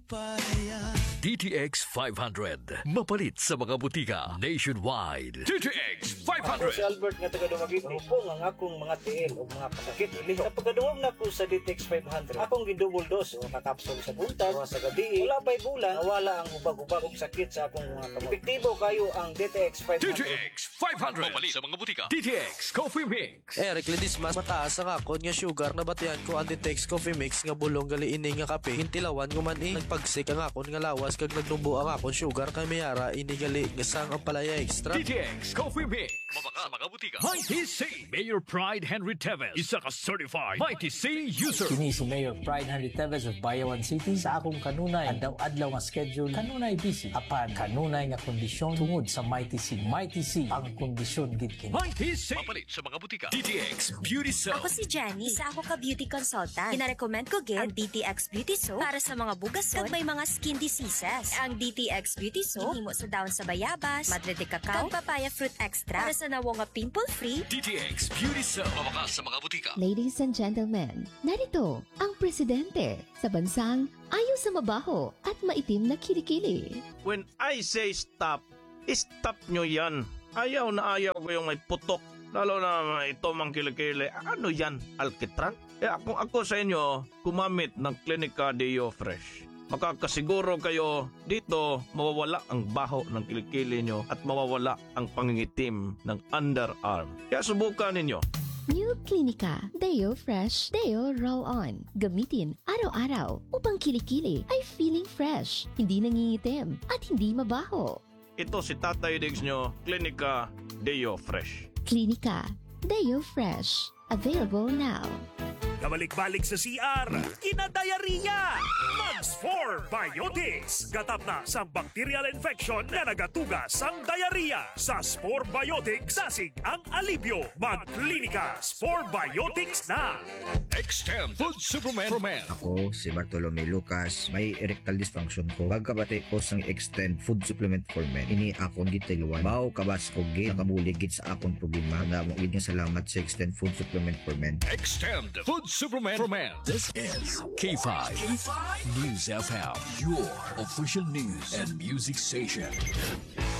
DTX 500. Mapalit sa mga butika nationwide. DTX Ako si 500. Albert nga taga Dumagit. Upong ang akong mga tiil o mga pasakit. Sa pagkadungog na ko sa DTX 500, akong gidouble dose o kakapsol sa buntag o sa gabi. Wala pa'y bulan, nawala ang ubag-ubag o sakit sa akong mga kamay. Epektibo kayo ang DTX 500. DTX 500. Mapalit sa mga butika. DTX Coffee Mix. Eric Ledis mas mataas ang akon nga sugar na batihan ko ang Ditex Coffee Mix nga bulong gali ini nga kape hintilawan ko man nagpagsik ang akon nga lawas kag nagnubo ang akon sugar kay mayara ini gali nga sang ang palaya extra. DTX Coffee Mix. Mabaka sa mga butika. Mighty C. Mayor Pride Henry Teves. Isa ka certified Mighty C user. Kini si Mayor Pride Henry Teves of Bayawan City. Sa akong kanunay, adlaw-adlaw nga schedule, kanunay busy. Apan, kanunay nga kondisyon tungod sa Mighty C. Mighty C, ang kondisyon gid kini. Mighty C. Mapalit sa mga butika. DTX Beauty Soap. Ako si Jenny, isa ako ka beauty consultant. Kinarecommend ko gid ang DTX Beauty Soap para sa mga bugason kag may mga skin diseases. Ang DTX Beauty Soap himo sa dahon sa bayabas, madre de cacao, kag papaya fruit extra para sa nawo nga pimple-free. DTX Beauty Soap. Mabaka sa mga butika. Ladies and gentlemen, narito ang presidente sa bansang ayaw sa mabaho at maitim na kilikili. When I say stop, stop nyo yan. Ayaw na ayaw ko yung may putok. Lalo na ito mang kilikili. Ano yan? Alkitran? Kung ako sa inyo, kumamit ng Clinica Deo Fresh. Makakasiguro kayo dito mawawala ang baho ng kilikili nyo at mawawala ang pangingitim ng underarm. Kaya subukan ninyo. New Clinica Deo Fresh Deo Roll-On. Gamitin araw-araw upang kilikili ay feeling fresh, hindi nangingitim at hindi mabaho. Ito si Tatay Diggs nyo, Clinica Deo Fresh. Clinica Deo Fresh. Available now. Kabalik-balik sa CR, kinadayariya! Mags 4 Biotics. Gatap na sa bacterial infection na nagatugas ang diarrhea. Sa Spore Biotics, sasig ang alibyo. Mag-Clinica Spore Biotics na! Extend Food Supplement for Men. Ako, si Bartolome Lucas, may erectile dysfunction ko. Pagkabati ko sang Extend Food Supplement for Men, ini akong gitiluan. Mao kabas ko gid nakabuligid sa akong problema na mawid nga salamat sa Extend Food Supplement for Men. Extend Food Supplement for Men. This is K5 News FM, your official news and music station.